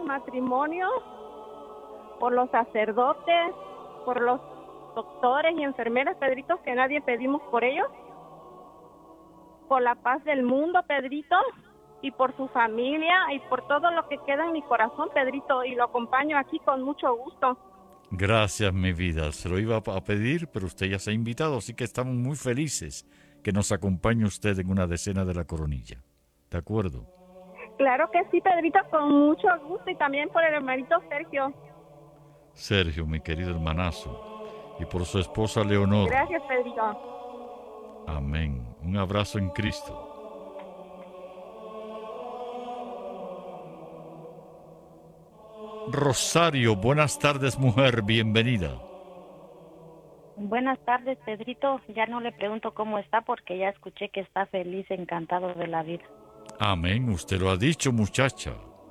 matrimonios, por los sacerdotes, por los doctores y enfermeras, Pedrito, que nadie pedimos por ellos, por la paz del mundo, Pedrito, y por su familia y por todo lo que queda en mi corazón, Pedrito, y lo acompaño aquí con mucho gusto. Gracias, mi vida. Se lo iba a pedir, pero usted ya se ha invitado, así que estamos muy felices que nos acompañe usted en una decena de la coronilla. ¿De acuerdo? Claro que sí, Pedrito, con mucho gusto, y también por el hermanito Sergio. Sergio, mi querido hermanazo, y por su esposa Leonor. Gracias, Pedrito. Amén. Un abrazo en Cristo. Rosario, buenas tardes, mujer, bienvenida. Buenas tardes, Pedrito. Ya no le pregunto cómo está porque ya escuché que está feliz, encantado de la vida. Amén, usted lo ha dicho, muchacha.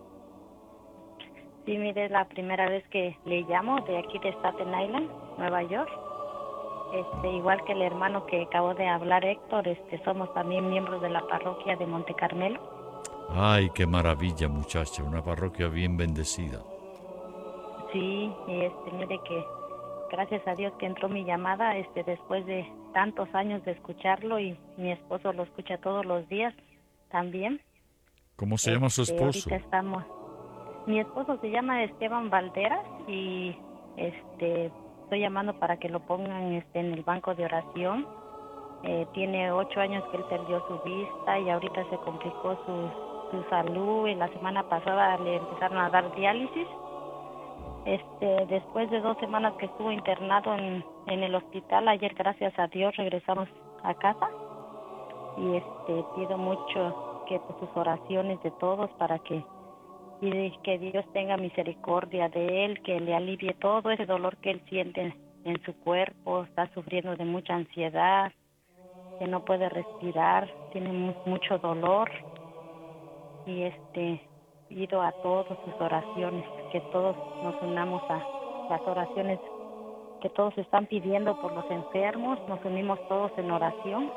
Sí, mire, es la primera vez que le llamo de aquí de Staten Island, Nueva York. Igual que el hermano que acabó de hablar, Héctor, somos también miembros de la parroquia de Monte Carmelo. Ay, qué maravilla, muchacha, una parroquia bien bendecida. Sí, y mire que gracias a Dios que entró mi llamada, después de tantos años de escucharlo, y mi esposo lo escucha todos los días también. ¿Cómo se llama su esposo? Ahorita estamos. Mi esposo se llama Esteban Valderas y estoy llamando para que lo pongan en el banco de oración. Tiene 8 años que él perdió su vista y ahorita se complicó su salud, y la semana pasada le empezaron a dar diálisis. Después de 2 semanas que estuvo internado en el hospital, ayer gracias a Dios regresamos a casa, y pido mucho que pues, sus oraciones de todos para que Dios tenga misericordia de él, que le alivie todo ese dolor que él siente en su cuerpo. Está sufriendo de mucha ansiedad, que no puede respirar, tiene mucho dolor, y pido a todos sus oraciones, que todos nos unamos a las oraciones que todos están pidiendo por los enfermos. Nos unimos todos en oración,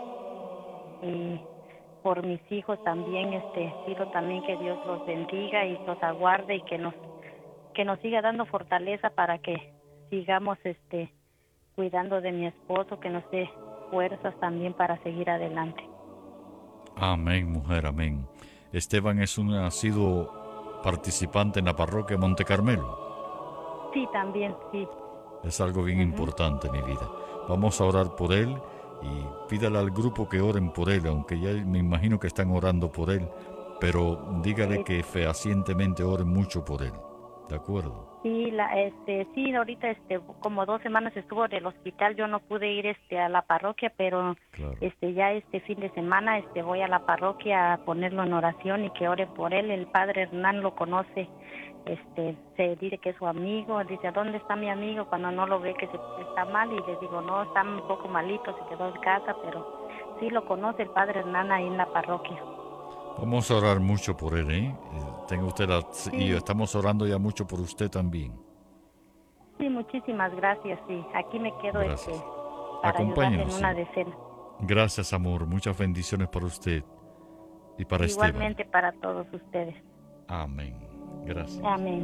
y por mis hijos también, pido también que Dios los bendiga y los aguarde, y que nos siga dando fortaleza para que sigamos cuidando de mi esposo, que nos dé fuerzas también para seguir adelante. Amén, mujer, amén. Esteban ha sido participante en la parroquia Monte Carmelo. Sí, también, sí. Es algo bien importante en mi vida. Vamos a orar por él y pídale al grupo que oren por él, aunque ya me imagino que están orando por él, pero dígale que fehacientemente oren mucho por él. ¿De acuerdo? Sí, sí, ahorita como 2 semanas estuvo en el hospital. Yo no pude ir a la parroquia, pero claro. Ya este fin de semana voy a la parroquia a ponerlo en oración y que ore por él. El padre Hernán lo conoce, se dice que es su amigo. Dice, ¿dónde está mi amigo? Cuando no lo ve que está mal, y le digo, no, está un poco malito, se quedó en casa, pero sí lo conoce el padre Hernán ahí en la parroquia. Vamos a orar mucho por él, ¿eh? Tenga usted Sí. Y estamos orando ya mucho por usted también. Sí, muchísimas gracias, sí. Aquí me quedo para ayudarle en una decena. Gracias, amor. Muchas bendiciones para usted y para Igualmente Esteban. para todos ustedes. Amén. Gracias. Amén.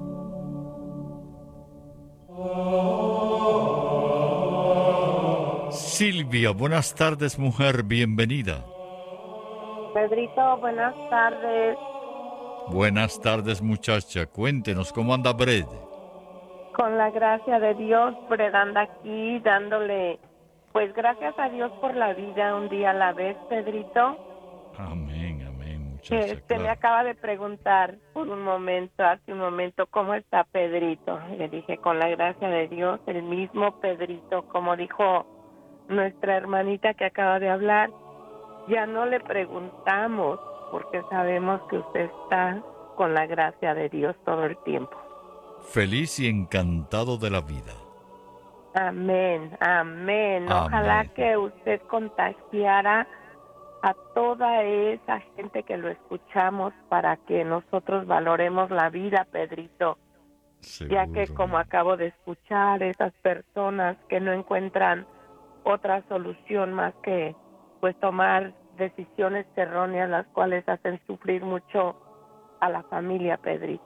Silvia, buenas tardes, mujer. Bienvenida. Pedrito, buenas tardes. Buenas tardes, muchacha. Cuéntenos cómo anda Bred. Con la gracia de Dios, Bred anda aquí dándole, pues gracias a Dios por la vida, un día a la vez, Pedrito. Amén, amén, muchacha. Me acaba de preguntar hace un momento, ¿cómo está Pedrito? Le dije, con la gracia de Dios, el mismo Pedrito, como dijo nuestra hermanita que acaba de hablar. Ya no le preguntamos porque sabemos que usted está con la gracia de Dios todo el tiempo. Feliz y encantado de la vida. Amén, amén. Ojalá que usted contagiara a toda esa gente que lo escuchamos para que nosotros valoremos la vida, Pedrito. Seguro, ya que como acabo de escuchar, esas personas que no encuentran otra solución más que pues tomar decisiones erróneas, las cuales hacen sufrir mucho a la familia, Pedrito.